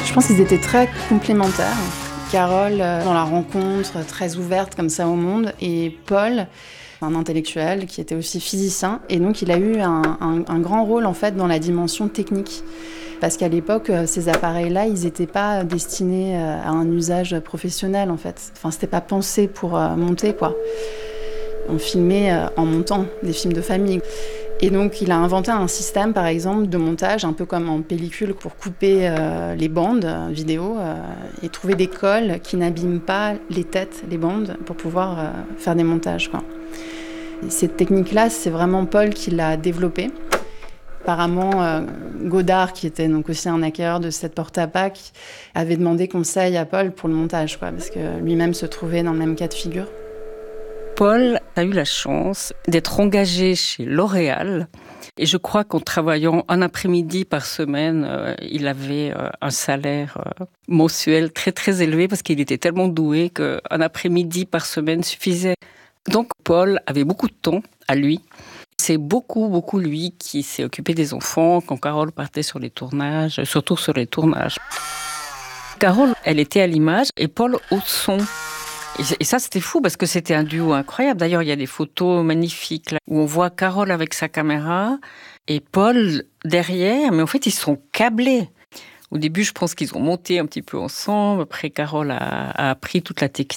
Je pense qu'ils étaient très complémentaires. Carole, dans la rencontre, très ouverte comme ça au monde, et Paul, un intellectuel qui était aussi physicien, et donc il a eu un grand rôle en fait dans la dimension technique. Parce qu'à l'époque, ces appareils-là, ils n'étaient pas destinés à un usage professionnel en fait. Enfin, c'était pas pensé pour monter quoi. On filmait en montant des films de famille. Et donc, il a inventé un système, par exemple, de montage, un peu comme en pellicule, pour couper les bandes vidéo et trouver des colles qui n'abîment pas les têtes, les bandes, pour pouvoir faire des montages, quoi. Et cette technique-là, c'est vraiment Paul qui l'a développée. Apparemment, Godard, qui était donc aussi un acquéreur de cette porte-à-pack, avait demandé conseil à Paul pour le montage, quoi, parce que lui-même se trouvait dans le même cas de figure. Paul a eu la chance d'être engagé chez L'Oréal. Et je crois qu'en travaillant un après-midi par semaine, il avait un salaire mensuel très très élevé parce qu'il était tellement doué qu'un après-midi par semaine suffisait. Donc Paul avait beaucoup de temps à lui. C'est beaucoup lui qui s'est occupé des enfants quand Carole partait sur les tournages, surtout sur les tournages. Carole, elle était à l'image et Paul au son. Et ça, c'était fou parce que c'était un duo incroyable. D'ailleurs, il y a des photos magnifiques là, où on voit Carole avec sa caméra et Paul derrière. Mais en fait, ils sont câblés. Au début, je pense qu'ils ont monté un petit peu ensemble. Après, Carole a appris toute la technique.